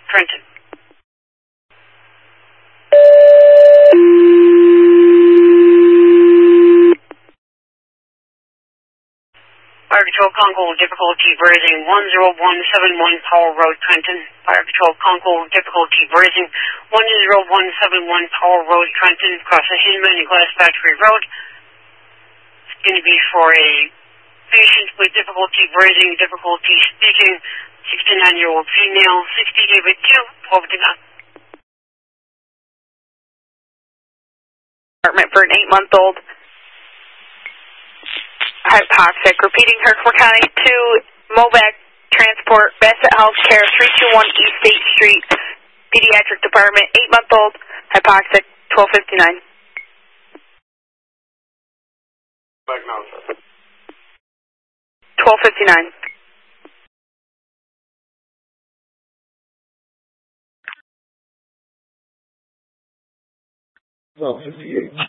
Trenton. Fire Patrol Concord, difficulty raising 10171 Powell Road, Trenton. Fire Patrol Concord, difficulty raising 10171 Powell Road, Trenton. Across the Hinman and Glass Factory Road. It's going to be for a patient with difficulty breathing, difficulty speaking, 69-year-old female, 60 David 2, 12 to 9. Department for an 8-month-old. Hypoxic. Repeating, Herkimer County 2, Movac Transport, Bassett Healthcare, 321 East State Street, Pediatric Department, 8-month-old, hypoxic, 1259. Back now, sir. 1259. Well,